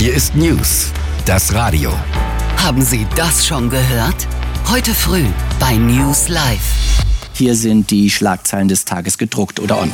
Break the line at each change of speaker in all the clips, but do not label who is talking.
Hier ist News, das Radio.
Haben Sie das schon gehört? Heute früh bei News Live.
Hier sind die Schlagzeilen des Tages gedruckt oder online.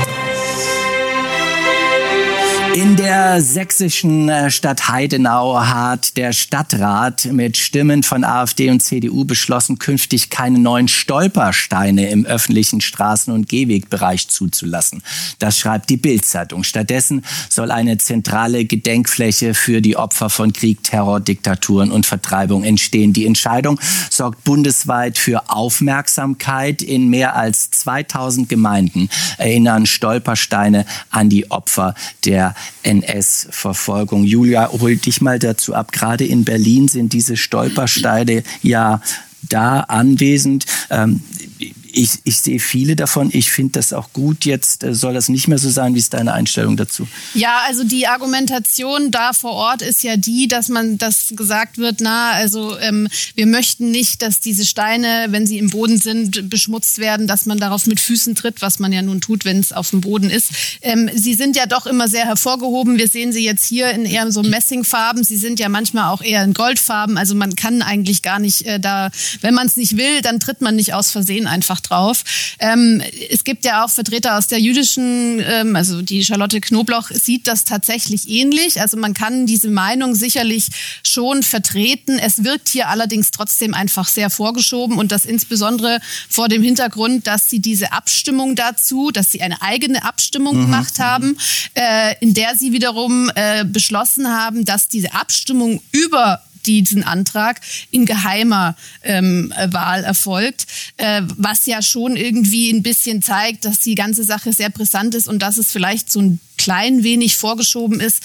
In der sächsischen Stadt Heidenau hat der Stadtrat mit Stimmen von AfD und CDU beschlossen, künftig keine neuen Stolpersteine im öffentlichen Straßen- und Gehwegbereich zuzulassen. Das schreibt die Bild-Zeitung. Stattdessen soll eine zentrale Gedenkfläche für die Opfer von Krieg, Terror, Diktaturen und Vertreibung entstehen. Die Entscheidung sorgt bundesweit für Aufmerksamkeit. In mehr als 2000 Gemeinden erinnern Stolpersteine an die Opfer der NS-Verfolgung. Julia, hol dich mal dazu ab. Gerade in Berlin sind diese Stolpersteine ja da anwesend. Ich sehe viele davon. Ich finde das auch gut. Jetzt soll das nicht mehr so sein. Wie ist deine Einstellung dazu?
Ja, also die Argumentation da vor Ort ist ja die, dass gesagt wird, wir möchten nicht, dass diese Steine, wenn sie im Boden sind, beschmutzt werden, dass man darauf mit Füßen tritt, was man ja nun tut, wenn es auf dem Boden ist. Sie sind ja doch immer sehr hervorgehoben. Wir sehen sie jetzt hier in eher so Messingfarben. Sie sind ja manchmal auch eher in Goldfarben. Also man kann eigentlich gar nicht wenn man es nicht will, dann tritt man nicht aus Versehen einfach drauf. Es gibt ja auch Vertreter aus der jüdischen, also die Charlotte Knobloch sieht das tatsächlich ähnlich. Also man kann diese Meinung sicherlich schon vertreten. Es wirkt hier allerdings trotzdem einfach sehr vorgeschoben und das insbesondere vor dem Hintergrund, dass sie diese Abstimmung dazu, dass sie eine eigene Abstimmung gemacht haben, in der sie wiederum beschlossen haben, dass diese Abstimmung über diesen Antrag in geheimer Wahl erfolgt, was ja schon irgendwie ein bisschen zeigt, dass die ganze Sache sehr brisant ist und dass es vielleicht so ein klein wenig vorgeschoben ist.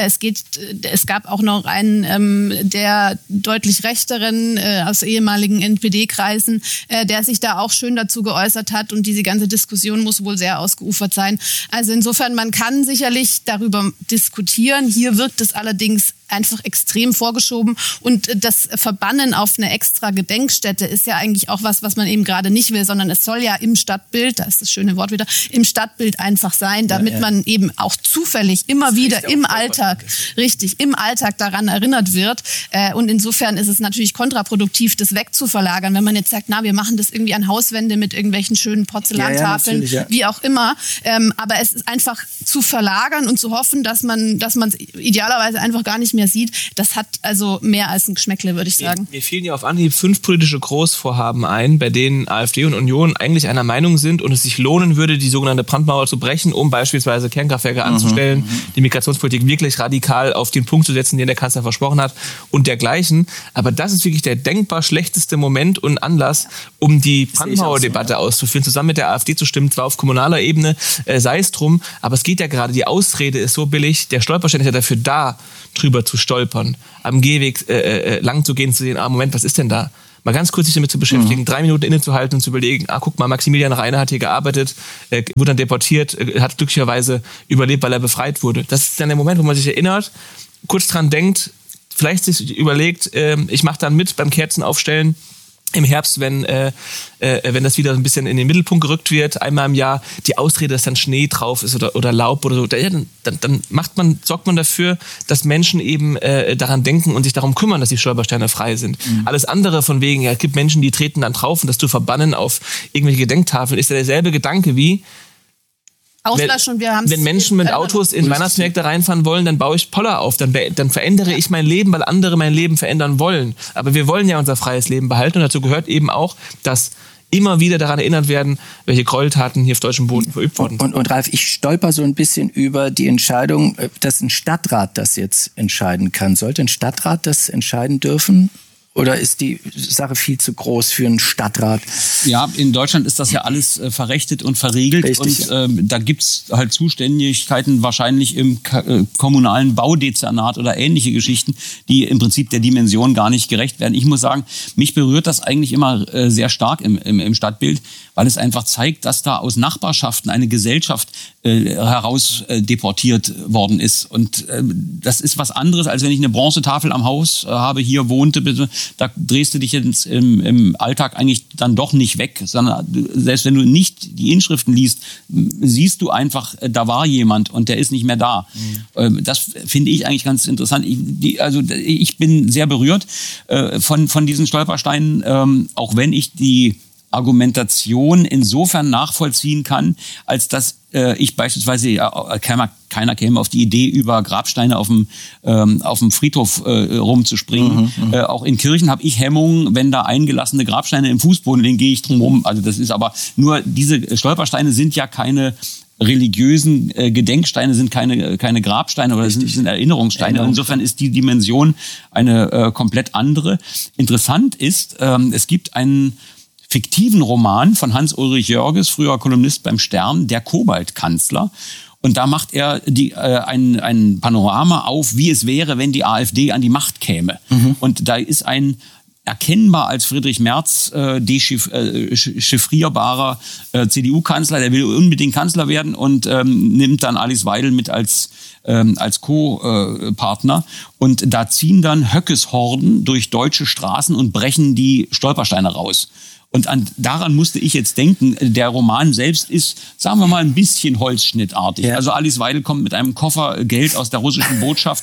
Es gab auch noch einen der deutlich rechteren aus ehemaligen NPD-Kreisen, der sich da auch schön dazu geäußert hat und diese ganze Diskussion muss wohl sehr ausgeufert sein. Also insofern, man kann sicherlich darüber diskutieren. Hier wirkt es allerdings einfach extrem vorgeschoben und das Verbannen auf eine extra Gedenkstätte ist ja eigentlich auch was man eben gerade nicht will, sondern es soll ja im Stadtbild, da ist das schöne Wort wieder, im Stadtbild einfach sein, damit man eben auch zufällig immer wieder im Alltag daran erinnert wird. Und insofern ist es natürlich kontraproduktiv, das wegzuverlagern, wenn man jetzt sagt, wir machen das irgendwie an Hauswände mit irgendwelchen schönen Porzellantafeln, wie auch immer. Aber es ist einfach zu verlagern und zu hoffen, dass man es idealerweise einfach gar nicht mehr sieht. Das hat also mehr als ein Geschmäckle, würde ich sagen.
Mir fielen ja auf Anhieb 5 politische Großvorhaben ein, bei denen AfD und Union eigentlich einer Meinung sind und es sich lohnen würde, die sogenannte Brandmauer zu brechen, um beispielsweise Kernkraftwerke anzustellen, die Migrationspolitik wirklich radikal auf den Punkt zu setzen, den der Kanzler versprochen hat und dergleichen. Aber das ist wirklich der denkbar schlechteste Moment und Anlass, um die Brandmauerdebatte auszuführen, zusammen mit der AfD zu stimmen, zwar auf kommunaler Ebene, sei es drum, aber es geht ja gerade, die Ausrede ist so billig, der Stolperstein ist ja dafür da, drüber zu stolpern, am Gehweg lang zu gehen, zu sehen, Moment, was ist denn da? Mal ganz kurz sich damit zu beschäftigen, 3 Minuten innezuhalten und zu überlegen, guck mal, Maximilian Reiner hat hier gearbeitet, wurde dann deportiert, hat glücklicherweise überlebt, weil er befreit wurde. Das ist dann der Moment, wo man sich erinnert, kurz dran denkt, vielleicht sich überlegt, ich mache dann mit beim Kerzenaufstellen im Herbst, wenn das wieder ein bisschen in den Mittelpunkt gerückt wird, einmal im Jahr, die Ausrede, dass dann Schnee drauf ist oder Laub oder so, dann sorgt man dafür, dass Menschen eben daran denken und sich darum kümmern, dass die Stolpersteine frei sind. Alles andere von wegen, es gibt Menschen, die treten dann drauf und das zu verbannen auf irgendwelche Gedenktafeln, ist ja derselbe Gedanke wie, wenn Menschen mit Autos in Weihnachtsmärkte reinfahren wollen, dann baue ich Poller auf, dann verändere ich mein Leben, weil andere mein Leben verändern wollen. Aber wir wollen ja unser freies Leben behalten und dazu gehört eben auch, dass immer wieder daran erinnert werden, welche Gräueltaten hier auf deutschem Boden verübt wurden.
Und Ralf, ich stolper so ein bisschen über die Entscheidung, dass ein Stadtrat das jetzt entscheiden kann. Sollte ein Stadtrat das entscheiden dürfen? Oder ist die Sache viel zu groß für einen Stadtrat?
Ja, in Deutschland ist das ja alles verrechtet und verriegelt. Richtig, und da gibt's halt Zuständigkeiten wahrscheinlich im kommunalen Baudezernat oder ähnliche Geschichten, die im Prinzip der Dimension gar nicht gerecht werden. Ich muss sagen, mich berührt das eigentlich immer sehr stark im Stadtbild, weil es einfach zeigt, dass da aus Nachbarschaften eine Gesellschaft heraus deportiert worden ist. Und das ist was anderes, als wenn ich eine Bronzetafel am Haus habe, hier wohnte, da drehst du dich jetzt im Alltag eigentlich dann doch nicht weg, sondern selbst wenn du nicht die Inschriften liest, siehst du einfach, da war jemand und der ist nicht mehr da. Das finde ich eigentlich ganz interessant. Ich bin sehr berührt von diesen Stolpersteinen, auch wenn ich die Argumentation insofern nachvollziehen kann, als dass ich beispielsweise, keiner käme auf die Idee, über Grabsteine auf dem Friedhof rumzuspringen. Auch in Kirchen habe ich Hemmungen, wenn da eingelassene Grabsteine im Fußboden liegen, gehe ich drum rum. Also das ist aber nur, diese Stolpersteine sind ja keine religiösen Gedenksteine, sind keine Grabsteine oder sind Erinnerungssteine. Insofern ist die Dimension eine komplett andere. Interessant ist, es gibt einen fiktiven Roman von Hans-Ulrich Jörges, früher Kolumnist beim Stern, Der Kobaltkanzler. Und da macht er ein Panorama auf, wie es wäre, wenn die AfD an die Macht käme. Und da ist ein erkennbar als Friedrich Merz dechiffrierbarer CDU-Kanzler, der will unbedingt Kanzler werden und nimmt dann Alice Weidel mit als Co-Partner. Und da ziehen dann Höckeshorden durch deutsche Straßen und brechen die Stolpersteine raus. Und daran musste ich jetzt denken, der Roman selbst ist, sagen wir mal, ein bisschen holzschnittartig. Ja. Also Alice Weidel kommt mit einem Koffer Geld aus der russischen Botschaft.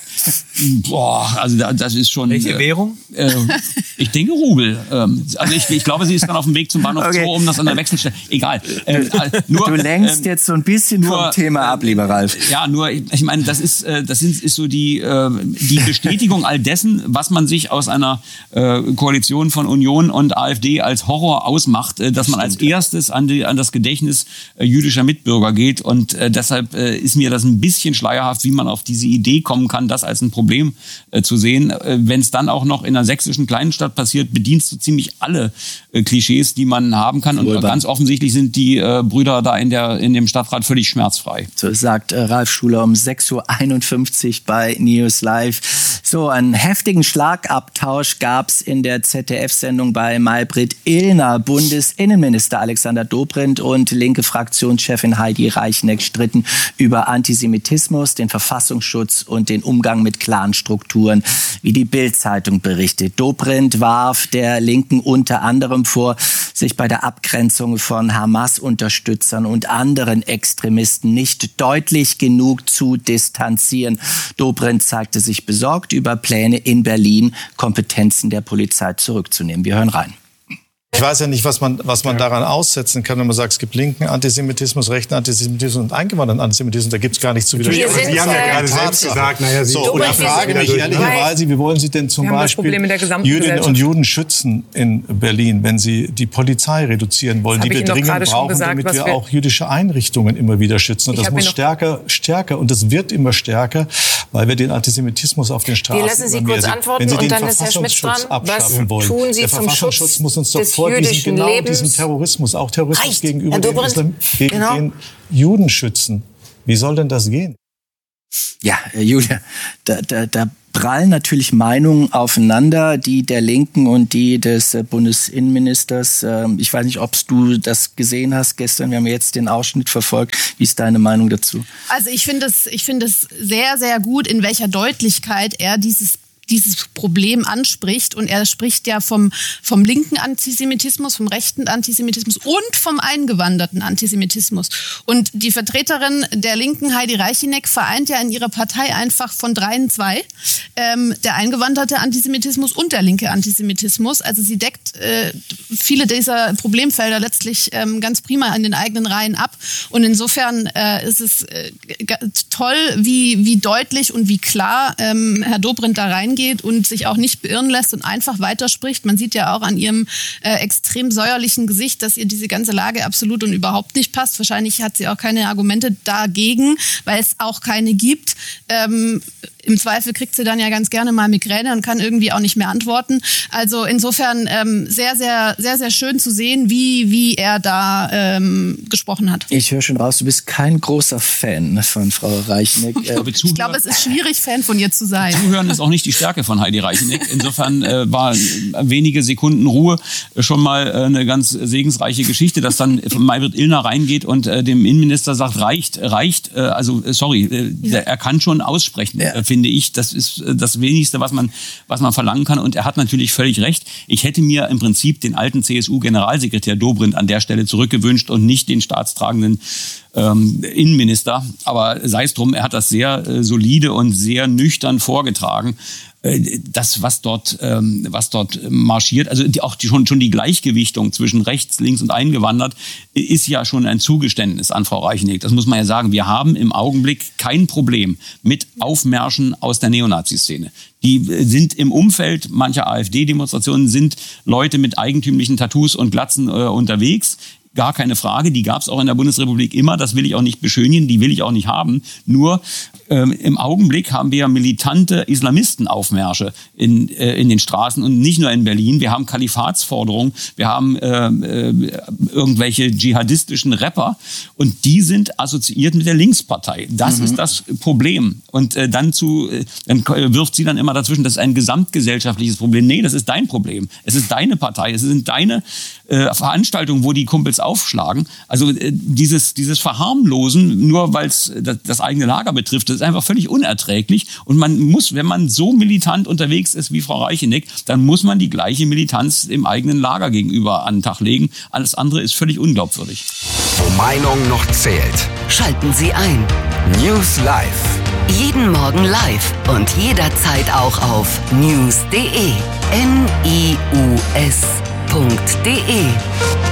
Also das ist schon...
Welche Währung?
Ich denke Rubel. Also ich glaube, sie ist dann auf dem Weg zum Bahnhof Zoo, um das an der Wechselstelle... Egal.
Du lenkst jetzt so ein bisschen vom Thema ab, lieber Ralf.
Ja, nur, ich meine, das ist so die Bestätigung all dessen, was man sich aus einer Koalition von Union und AfD als Horror ausmacht, dass man als erstes an das Gedächtnis jüdischer Mitbürger geht. Und deshalb ist mir das ein bisschen schleierhaft, wie man auf diese Idee kommen kann, das als ein Problem zu sehen. Wenn es dann auch noch in einer sächsischen Kleinstadt passiert, bedienst du ziemlich alle Klischees, die man haben kann. Und ganz offensichtlich sind die Brüder da in dem Stadtrat völlig schmerzfrei.
So sagt Ralf Schuler um 6.51 Uhr bei News Live. So, einen heftigen Schlagabtausch gab es in der ZDF-Sendung bei Maybrit Illner. Bundesinnenminister Alexander Dobrindt und linke Fraktionschefin Heidi Reichneck stritten über Antisemitismus, den Verfassungsschutz und den Umgang mit Clanstrukturen, wie die Bild-Zeitung berichtet. Dobrindt warf der Linken unter anderem vor, sich bei der Abgrenzung von Hamas-Unterstützern und anderen Extremisten nicht deutlich genug zu distanzieren. Dobrindt zeigte sich besorgt über Pläne in Berlin, Kompetenzen der Polizei zurückzunehmen. Wir hören rein.
Ich weiß ja nicht, was man daran aussetzen kann, wenn man sagt, es gibt linken Antisemitismus, rechten Antisemitismus und eingewanderten Antisemitismus. Da gibt es gar nichts zu widersprechen.
Sie haben ja gerade selbst gesagt,
und ich frage mich ehrlicherweise, wie wollen Sie denn zum Beispiel Jüdinnen und Juden schützen in Berlin, wenn Sie die Polizei reduzieren wollen, die wir dringend brauchen, damit wir auch jüdische Einrichtungen immer wieder schützen. Und das muss stärker und das wird immer stärker, weil wir den Antisemitismus auf den Straßen
lassen Sie kurz antworten und dann ist Herr Schmitz dran. Was tun Sie zum Schutz
muss uns doch vor diesem Terrorismus, auch Terrorismus gegenüber den Juden schützen. Wie soll denn das gehen?
Ja, Julia, da prallen natürlich Meinungen aufeinander, die der Linken und die des Bundesinnenministers. Ich weiß nicht, ob du das gesehen hast gestern. Wir haben jetzt den Ausschnitt verfolgt. Wie ist deine Meinung dazu?
Also ich finde es sehr, sehr gut, in welcher Deutlichkeit er dieses Problem anspricht. Und er spricht ja vom linken Antisemitismus, vom rechten Antisemitismus und vom eingewanderten Antisemitismus. Und die Vertreterin der Linken, Heidi Reichneck, vereint ja in ihrer Partei einfach von 3 in 2. Der eingewanderte Antisemitismus und der linke Antisemitismus. Also sie deckt viele dieser Problemfelder letztlich ganz prima in den eigenen Reihen ab. Und insofern ist es toll, wie deutlich und wie klar Herr Dobrindt da reingeht und sich auch nicht beirren lässt und einfach weiterspricht. Man sieht ja auch an ihrem extrem säuerlichen Gesicht, dass ihr diese ganze Lage absolut und überhaupt nicht passt. Wahrscheinlich hat sie auch keine Argumente dagegen, weil es auch keine gibt. Im Zweifel kriegt sie dann ja ganz gerne mal Migräne und kann irgendwie auch nicht mehr antworten. Also insofern sehr, sehr, sehr, sehr schön zu sehen, wie er da gesprochen hat.
Ich höre schon raus, du bist kein großer Fan von Frau Reichneck.
Ich glaube, es ist schwierig, Fan von ihr zu sein.
Zuhören ist auch nicht die Stärke Stärke von Heidi Reicheneck. Insofern war wenige Sekunden Ruhe schon mal eine ganz segensreiche Geschichte, dass dann Maybrit Illner reingeht und dem Innenminister sagt, reicht. Er kann schon aussprechen, finde ich. Das ist das Wenigste, was man verlangen kann. Und er hat natürlich völlig recht. Ich hätte mir im Prinzip den alten CSU-Generalsekretär Dobrindt an der Stelle zurückgewünscht und nicht den staatstragenden Innenminister. Aber sei es drum, er hat das sehr solide und sehr nüchtern vorgetragen. Das, was dort marschiert, also schon die Gleichgewichtung zwischen rechts, links und eingewandert, ist ja schon ein Zugeständnis an Frau Reicheneck. Das muss man ja sagen. Wir haben im Augenblick kein Problem mit Aufmärschen aus der Neonazi-Szene. Die sind im Umfeld mancher AfD-Demonstrationen, sind Leute mit eigentümlichen Tattoos und Glatzen unterwegs. Gar keine Frage, die gab es auch in der Bundesrepublik immer, das will ich auch nicht beschönigen, die will ich auch nicht haben. Nur im Augenblick haben wir militante Islamistenaufmärsche in den Straßen und nicht nur in Berlin. Wir haben Kalifatsforderungen, wir haben irgendwelche dschihadistischen Rapper und die sind assoziiert mit der Linkspartei. Das ist das Problem. Und dann wirft sie dann immer dazwischen, das ist ein gesamtgesellschaftliches Problem. Nee, das ist dein Problem. Es ist deine Partei, es sind deine Veranstaltungen, wo die Kumpels aufschlagen. Also dieses Verharmlosen, nur weil es das eigene Lager betrifft, das ist einfach völlig unerträglich. Und man muss, wenn man so militant unterwegs ist wie Frau Reicheneck, dann muss man die gleiche Militanz im eigenen Lager gegenüber an den Tag legen. Alles andere ist völlig unglaubwürdig.
Wo Meinung noch zählt.
Schalten Sie ein.
News Live.
Jeden Morgen live und jederzeit auch auf news.de. NIUS.de